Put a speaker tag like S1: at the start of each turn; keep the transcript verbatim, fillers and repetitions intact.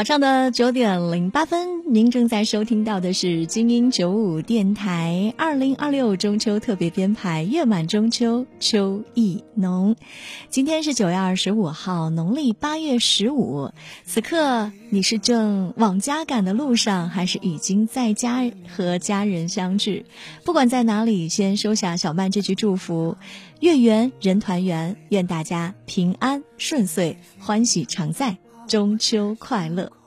S1: 早上的九点零八分，您正在收听到的是精英九五电台二零二六中秋特别编排，月满中秋，秋意浓。今天是九月二十五号，农历八月十五。此刻你是正往家赶的路上，还是已经在家和家人相聚？不管在哪里，先收下小曼这句祝福：月圆人团圆，愿大家平安顺遂，欢喜常在，中秋快乐。